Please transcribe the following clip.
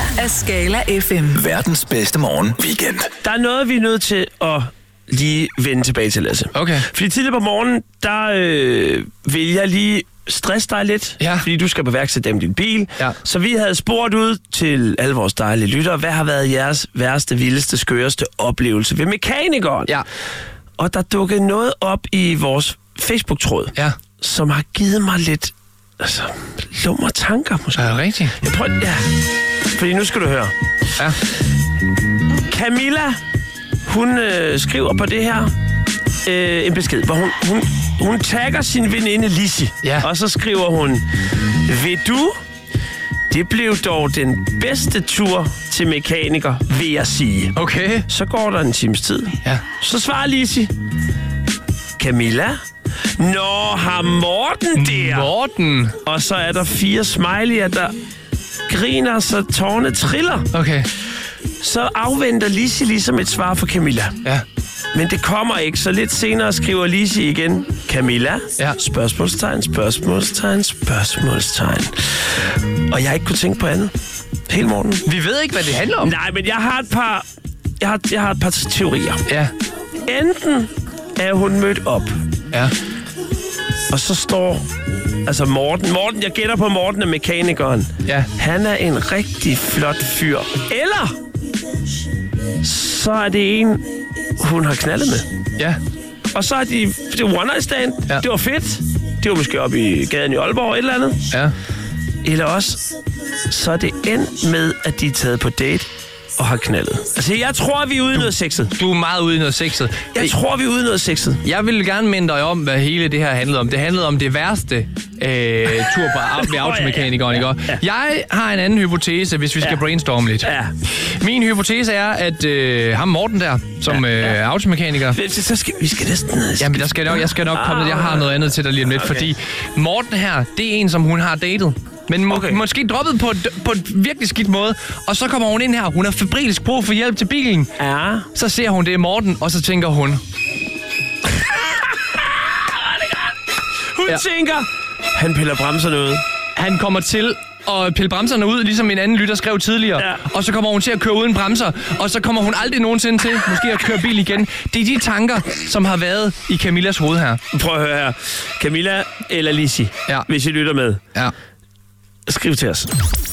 af Skala FM. Verdens bedste morgen-weekend. Der er noget, vi er nødt til at lige vende tilbage til, Lasse. Okay. Fordi tidligere på morgenen, der vil jeg lige stresse dig lidt, fordi du skal beværksætte dem din bil. Ja. Så vi havde spurgt ud til alle vores dejlige lyttere, hvad har været jeres værste, vildeste, skøreste oplevelse ved mekanikeren? Ja. Og der dukkede noget op i vores Facebook-tråd, som har givet mig lidt lumre tanker, måske. Er det rigtigt? Jeg prøver, fordi nu skal du høre. Ja. Camilla, hun skriver på det her en besked, hvor hun tagger sin veninde Lissi, og så skriver hun, ved du, det blev dog den bedste tur til mekaniker, vil jeg sige. Okay. Så går der en times tid. Ja. Så svarer Lissi, Camilla, nå, har Morten der? Morten? Og så er der 4 smiley'er, der griner, så tårne triller. Okay. Så afventer Lissi ligesom et svar fra Camilla. Ja. Men det kommer ikke, så lidt senere skriver Lissi igen, Camilla, spørgsmålstegn, spørgsmålstegn, spørgsmålstegn. Og jeg har ikke kunne tænke på andet hele morgenen. Vi ved ikke, hvad det handler om. Nej, men jeg har et par teorier. Ja. Enten er hun mødt op. Ja. Og så står Morten, jeg gætter på Morten er mekanikeren. Ja. Han er en rigtig flot fyr. Eller så er det en, hun har knaldet med. Ja. Og så er det one night stand. Ja. Det var fedt. Det var måske oppe i gaden i Aalborg et eller andet. Ja. Eller også, så er det endt med, at de er taget på date og har knaldet. Altså, jeg tror, vi er ude i noget sexet. Du er meget ude i noget sexet. Jeg tror, vi er ude i noget sexet. Jeg vil gerne minde dig om, hvad hele det her handlede om. Det handlede om det værste tur på automekanikeren, ikke? Ja. Jeg har en anden hypotese, hvis vi skal brainstorme lidt. Ja. Min hypotese er, at ham Morten der, som automekaniker... Vi skal næsten... Jamen, jeg skal nok komme. Jeg har noget andet til dig lige om lidt, fordi Morten her, det er en, som hun har datet. Men måske droppet på et virkelig skidt måde. Og så kommer hun ind her. Hun har febrilsk brug for hjælp til bilen. Ja. Så ser hun, det er Morten, og så tænker hun... Hun tænker... Han piller bremserne ud. Han kommer til at pille bremserne ud, ligesom en anden lytter skrev tidligere. Ja. Og så kommer hun til at køre uden bremser. Og så kommer hun aldrig nogensinde til måske at køre bil igen. Det er de tanker, som har været i Camillas hoved her. Prøv at høre her. Camilla eller Lissi, hvis I lytter med. Ja. Skriv til os.